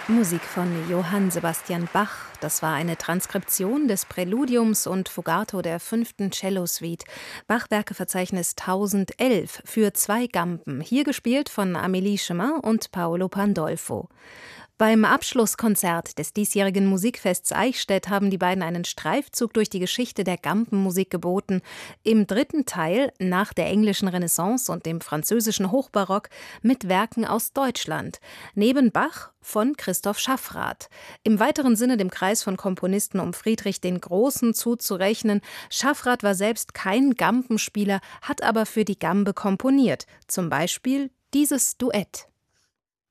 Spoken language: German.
Musik von Johann Sebastian Bach. Das war eine Transkription des Präludiums und Fugato der 5. Cellosuite. Bach-Werkeverzeichnis 1011 für 2 Gamben. Hier gespielt von Amélie Chemin und Paolo Pandolfo. Beim Abschlusskonzert des diesjährigen Musikfests Eichstätt haben die beiden einen Streifzug durch die Geschichte der Gambenmusik geboten. Im 3. Teil, nach der englischen Renaissance und dem französischen Hochbarock, mit Werken aus Deutschland. Neben Bach von Christoph Schaffrath. Im weiteren Sinne dem Kreis von Komponisten um Friedrich den Großen zuzurechnen. Schaffrath war selbst kein Gambenspieler, hat aber für die Gambe komponiert. Zum Beispiel dieses Duett.